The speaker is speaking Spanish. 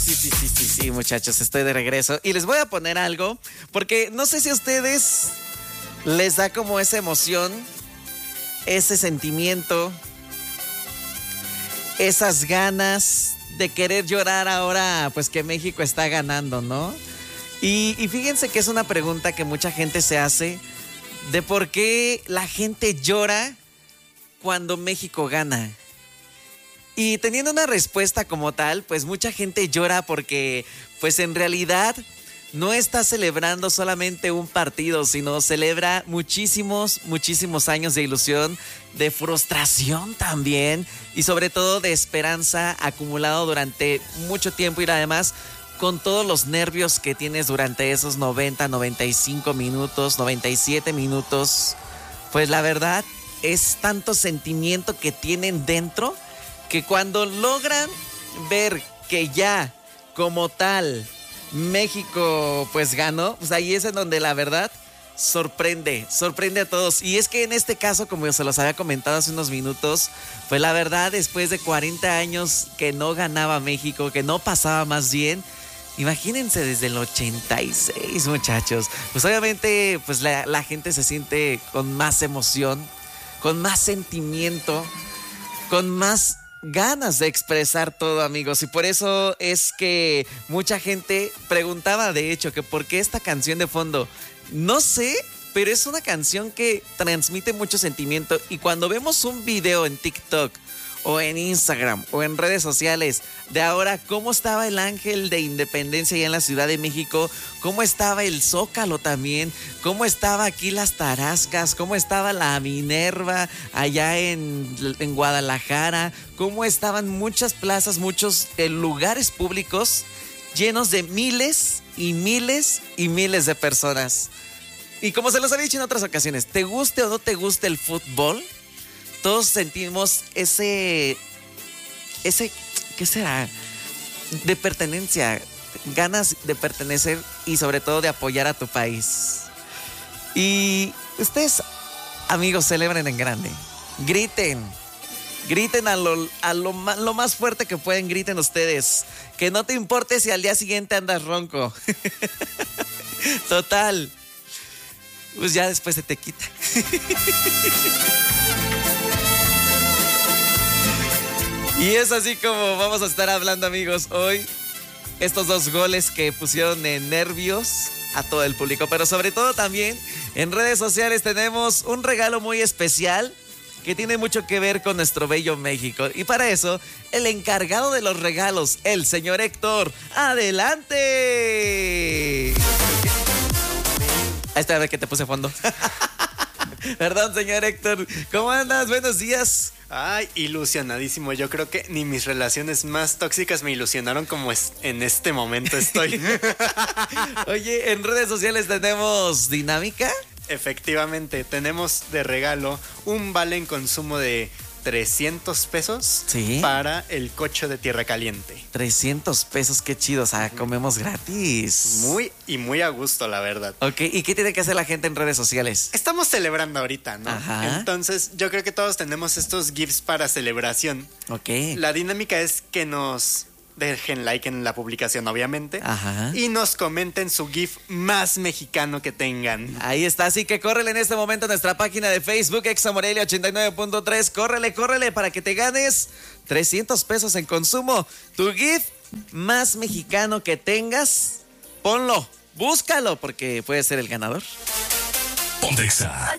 Sí, muchachos, estoy de regreso. Y les voy a poner algo, porque no sé si a ustedes les da como esa emoción, ese sentimiento, esas ganas de querer llorar ahora, pues que México está ganando, ¿no? Y fíjense que es una pregunta que mucha gente se hace de por qué la gente llora cuando México gana. Y teniendo una respuesta como tal, pues mucha gente llora porque, pues en realidad no está celebrando solamente un partido, sino celebra muchísimos años de ilusión, de frustración también y sobre todo de esperanza acumulado durante mucho tiempo y además con todos los nervios que tienes durante esos 90, 95 minutos, 97 minutos. Pues la verdad es tanto sentimiento que tienen dentro que cuando logran ver que ya como tal México pues ganó, pues ahí es en donde la verdad sorprende a todos. Y es que en este caso, como yo se los había comentado hace unos minutos, pues la verdad después de 40 años que no ganaba México, que no pasaba más bien, imagínense desde el 86, muchachos, pues obviamente pues la gente se siente con más emoción, con más sentimiento, con más ganas de expresar todo, amigos. Y por eso es que mucha gente preguntaba, de hecho, que por qué esta canción de fondo. No sé, pero es una canción que transmite mucho sentimiento. Y cuando vemos un video en TikTok o en Instagram o en redes sociales de ahora cómo estaba el Ángel de Independencia allá en la Ciudad de México, cómo estaba el Zócalo también, cómo estaba aquí las Tarascas, cómo estaba la Minerva allá en Guadalajara, cómo estaban muchas plazas, muchos lugares públicos llenos de miles y miles y miles de personas. Y como se los había dicho en otras ocasiones, te guste o no te guste el fútbol, todos sentimos ese, ¿qué será? De pertenencia, ganas de pertenecer y sobre todo de apoyar a tu país. Y ustedes, amigos, celebren en grande. Griten a lo más fuerte que pueden, griten ustedes. Que no te importe si al día siguiente andas ronco. Total. Pues ya después se te quita. Y es así como vamos a estar hablando, amigos, hoy. Estos dos goles que pusieron en nervios a todo el público. Pero sobre todo también en redes sociales tenemos un regalo muy especial que tiene mucho que ver con nuestro bello México. Y para eso, el encargado de los regalos, el señor Héctor. ¡Adelante! Ahí está, a ver que te puse fondo. Perdón, señor Héctor. ¿Cómo andas? Buenos días. Ay, ilusionadísimo. Yo creo que ni mis relaciones más tóxicas me ilusionaron como en este momento estoy. Oye, en redes sociales tenemos dinámica. Efectivamente, tenemos de regalo un vale en consumo de 300 pesos, ¿sí?, para el Cocho de Tierra Caliente. 300 pesos, qué chido, o sea, comemos gratis. Muy a gusto, la verdad. Ok, ¿y qué tiene que hacer la gente en redes sociales? Estamos celebrando ahorita, ¿no? Ajá. Entonces, yo creo que todos tenemos estos gifs para celebración. Ok. La dinámica es que nos dejen like en la publicación, obviamente. Ajá. Y nos comenten su GIF más mexicano que tengan. Ahí está, así que córrele en este momento a nuestra página de Facebook, Exa Morelia 89.3. Córrele para que te ganes 300 pesos en consumo. Tu GIF más mexicano que tengas, ponlo, búscalo, porque puede ser el ganador. Ponte Exa.